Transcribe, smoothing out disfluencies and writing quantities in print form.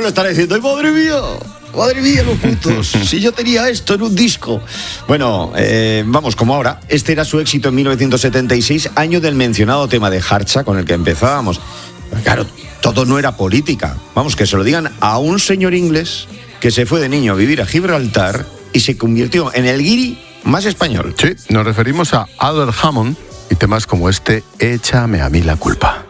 lo estará diciendo, ¡ay, madre mía! Madre mía, los puntos. Si yo tenía esto en un disco. Bueno, vamos, como ahora. Este era su éxito en 1976, año del mencionado tema de Harcha, con el que empezábamos. Pero claro, todo no era política. Vamos, que se lo digan a un señor inglés que se fue de niño a vivir a Gibraltar y se convirtió en el guiri más español. Sí, nos referimos a Albert Hammond y temas como este, Échame a mí la culpa.